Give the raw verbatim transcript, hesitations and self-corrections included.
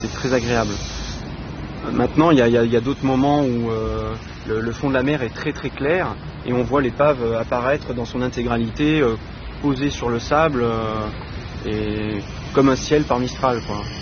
C'est très agréable. Maintenant, il y a, a, a d'autres moments où euh, le, le fond de la mer est très très clair et on voit l'épave apparaître dans son intégralité, euh, posée sur le sable, euh, et comme un ciel par Mistral, quoi.